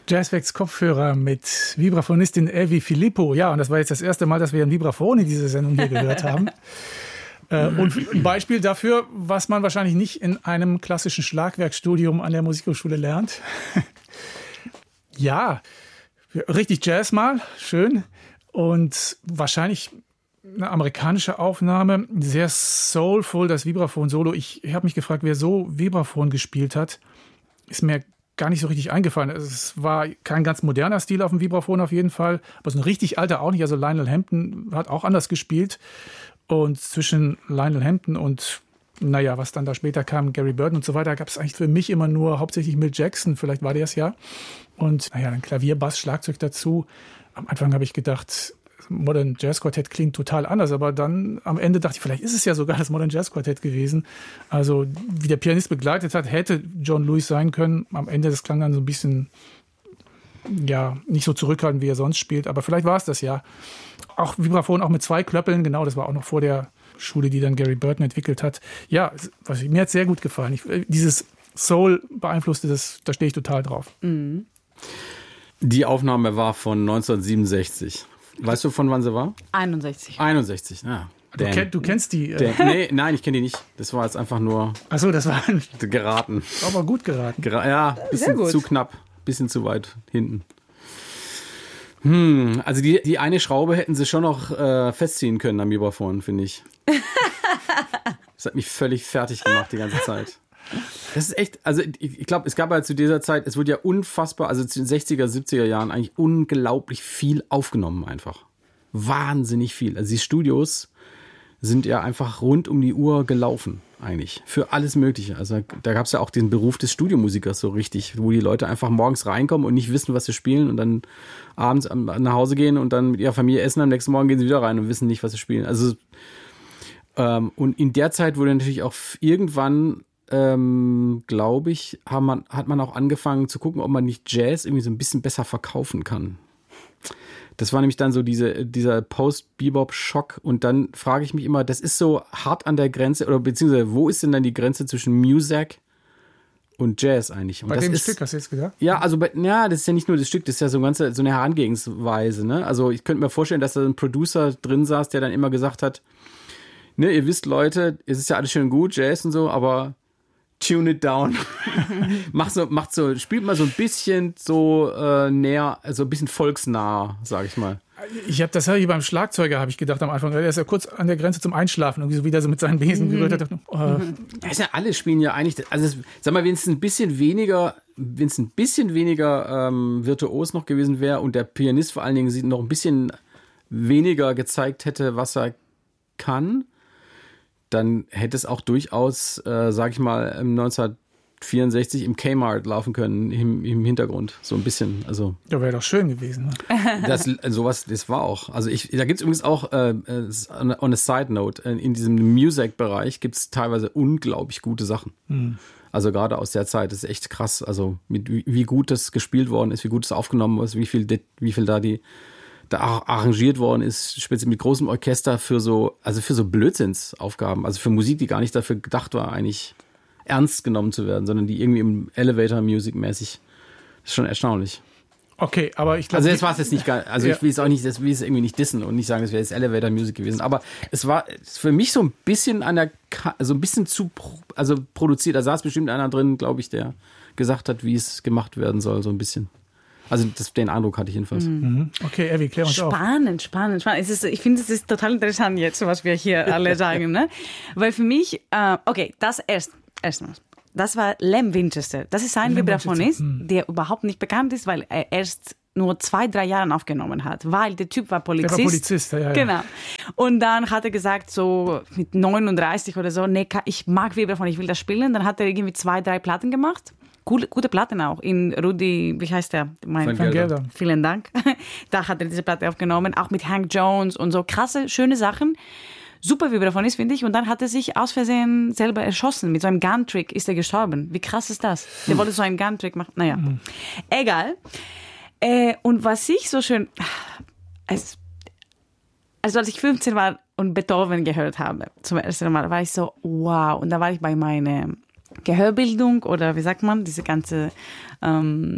Jazzfacts Kopfhörer mit Vibraphonistin Evi Filippo. Ja, und das war jetzt das erste Mal, dass wir ein Vibraphon in dieser Sendung hier gehört haben. Und ein Beispiel dafür, was man wahrscheinlich nicht in einem klassischen Schlagwerkstudium an der Musikhochschule lernt. Ja, richtig Jazz mal, schön. Und wahrscheinlich eine amerikanische Aufnahme, sehr soulful, das Vibraphon-Solo. Ich habe mich gefragt, wer so Vibraphon gespielt hat. Ist mir gar nicht so richtig eingefallen. Es war kein ganz moderner Stil auf dem Vibraphon auf jeden Fall, aber so ein richtig alter auch nicht. Also Lionel Hampton hat auch anders gespielt. Und zwischen Lionel Hampton und, naja, was dann da später kam, Gary Burton und so weiter, gab es eigentlich für mich immer nur hauptsächlich Milt Jackson, vielleicht war der es ja. Und, naja, dann Klavier, Bass, Schlagzeug dazu. Am Anfang habe ich gedacht, Modern Jazz Quartett klingt total anders, aber dann am Ende dachte ich, vielleicht ist es ja sogar das Modern Jazz Quartett gewesen. Also wie der Pianist begleitet hat, hätte John Lewis sein können. Am Ende, das klang dann so ein bisschen, ja, nicht so zurückhaltend, wie er sonst spielt, aber vielleicht war es das ja. Auch Vibraphon, auch mit 2 Klöppeln, genau, das war auch noch vor der Schule, die dann Gary Burton entwickelt hat. Ja, mir hat es sehr gut gefallen. Dieses Soul beeinflusste das, da stehe ich total drauf. Mhm. Die Aufnahme war von 1967. Weißt du, von wann sie war? 61. 61, ja. Du kennst die? Nein, ich kenne die nicht. Das war jetzt einfach nur das war geraten. Aber gut geraten. Ja, bisschen zu knapp, bisschen zu weit hinten. Also die eine Schraube hätten sie schon noch festziehen können am Vibraphon, finde ich. Das hat mich völlig fertig gemacht die ganze Zeit. Das ist echt, also ich glaube, es gab ja zu dieser Zeit, es wurde ja unfassbar, also zu den 60er, 70er Jahren eigentlich unglaublich viel aufgenommen einfach. Wahnsinnig viel. Also die Studios sind ja einfach rund um die Uhr gelaufen eigentlich. Für alles Mögliche. Also da gab es ja auch den Beruf des Studiomusikers so richtig, wo die Leute einfach morgens reinkommen und nicht wissen, was sie spielen und dann abends nach Hause gehen und dann mit ihrer Familie essen, am nächsten Morgen gehen sie wieder rein und wissen nicht, was sie spielen. Also und in der Zeit wurde natürlich auch irgendwann glaube ich, hat man auch angefangen zu gucken, ob man nicht Jazz irgendwie so ein bisschen besser verkaufen kann. Das war nämlich dann so dieser Post-Bebop-Schock und dann frage ich mich immer, das ist so hart an der Grenze, oder beziehungsweise wo ist denn dann die Grenze zwischen Music und Jazz eigentlich? Und bei das dem ist, Stück hast du jetzt gesagt? Ja, also das ist ja nicht nur das Stück, das ist ja so eine Herangehensweise. Ne? Also ich könnte mir vorstellen, dass da ein Producer drin saß, der dann immer gesagt hat, ne, ihr wisst Leute, es ist ja alles schön gut, Jazz und so, aber tune it down. Spielt mal so ein bisschen so näher, also ein bisschen volksnah, sag ich mal. Das habe ich beim Schlagzeuger, habe ich gedacht am Anfang. Der ist ja kurz an der Grenze zum Einschlafen, irgendwie so wieder so mit seinen Besen gerührt hat. Ja, alle spielen ja eigentlich, also sag mal, wenn es ein bisschen weniger virtuos noch gewesen wäre und der Pianist vor allen Dingen noch ein bisschen weniger gezeigt hätte, was er kann, dann hätte es auch durchaus, sag ich mal, 1964 im Kmart laufen können, im Hintergrund, so ein bisschen. Also, ja, wäre doch schön gewesen. Ne? Das war auch. Also da gibt es übrigens auch, on a side note, in diesem Music-Bereich gibt es teilweise unglaublich gute Sachen. Also gerade aus der Zeit, das ist echt krass. Also wie gut das gespielt worden ist, wie gut es aufgenommen ist, wie viel da arrangiert worden ist, speziell mit großem Orchester für so Blödsinnsaufgaben, also für Musik, die gar nicht dafür gedacht war, eigentlich ernst genommen zu werden, sondern die irgendwie im Elevator-Music mäßig. Das ist schon erstaunlich. Okay, aber ich glaube... Also das war es jetzt nicht gar, also ich will es auch nicht, das will es irgendwie nicht dissen und nicht sagen, das wäre jetzt Elevator-Music gewesen, aber es war für mich so ein bisschen produziert, da saß bestimmt einer drin, glaube ich, der gesagt hat, wie es gemacht werden soll, so ein bisschen. Also den Eindruck hatte ich jedenfalls. Okay, Evi, klär uns auf. Spannend. Ich finde, es ist total interessant jetzt, was wir hier alle sagen. Ne? Weil für mich, das erstmal. Das war Lem Winchester. Das ist ein Vibraphonist, der überhaupt nicht bekannt ist, weil er erst nur 2-3 Jahre aufgenommen hat, weil der Typ war Polizist. Der war Polizist, ja. Genau. Und dann hat er gesagt, so mit 39 oder so, nee, ich mag Vibraphon, ich will das spielen. Dann hat er irgendwie 2-3 Platten gemacht. Gute Platten auch. In Rudi, wie heißt der? Van Gelder. Vielen Dank. Da hat er diese Platte aufgenommen, auch mit Hank Jones und so. Krasse, schöne Sachen. Super Vibraphonist, finde ich. Und dann hat er sich aus Versehen selber erschossen. Mit so einem Gun-Trick ist er gestorben. Wie krass ist das? Der wollte so einen Gun-Trick machen. Naja, egal. Und was ich so schön... Also als ich 15 war und Beethoven gehört habe, zum ersten Mal, war ich so, wow. Und da war ich bei meiner Gehörbildung oder wie sagt man, diese ganze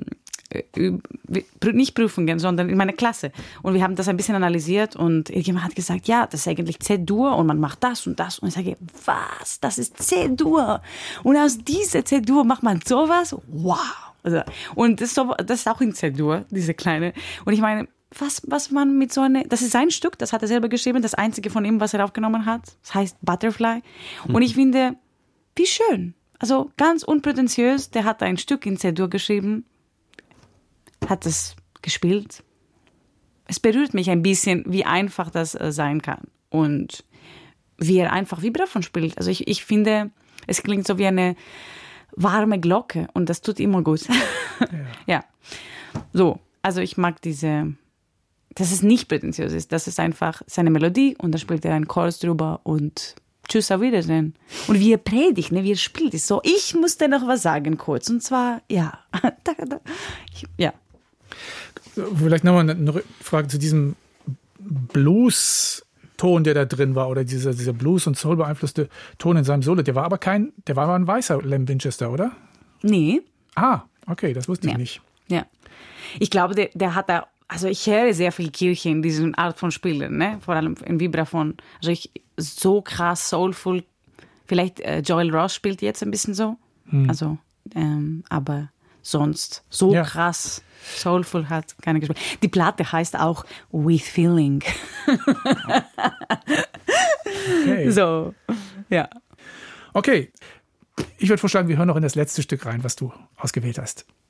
nicht Prüfungen, sondern in meiner Klasse. Und wir haben das ein bisschen analysiert und irgendjemand hat gesagt, ja, das ist eigentlich C-Dur und man macht das und das. Und ich sage, was? Das ist C-Dur. Und aus dieser C-Dur macht man sowas? Wow. Also, und das ist auch in C-Dur, diese kleine. Und ich meine, was man mit so einer, das ist sein Stück, das hat er selber geschrieben, das einzige von ihm, was er aufgenommen hat. Das heißt Butterfly. Und ich finde, wie schön. Also ganz unprätentiös, der hat ein Stück in C-Dur geschrieben, hat es gespielt. Es berührt mich ein bisschen, wie einfach das sein kann. Und wie er einfach Vibraphon spielt. Also ich finde, es klingt so wie eine warme Glocke und das tut immer gut. Ja. So, also ich mag dass es nicht prätentiös ist. Das ist einfach seine Melodie und da spielt er einen Chorus drüber und tschüss, auf Wiedersehen. Und wie er predigt, wie er spielt, ist so, ich muss dir noch was sagen kurz. Und zwar, ja. Ja. Vielleicht nochmal eine Frage zu diesem Blues-Ton, der da drin war, oder dieser Blues- und Soul beeinflusste Ton in seinem Solo. Der war aber ein weißer Lem Winchester, oder? Nee. Ah, okay, das wusste ich nicht. Ja. Ich glaube, der hat da, also ich höre sehr viel Kirche in diesen Art von Spielen, ne? Vor allem in Vibraphon. Also so krass soulful. Vielleicht Joel Ross spielt jetzt ein bisschen so. Also, aber sonst so krass soulful hat keiner gespielt. Die Platte heißt auch With Feeling. Okay. So, ja. Okay, ich würde vorschlagen, wir hören noch in das letzte Stück rein, was du ausgewählt hast.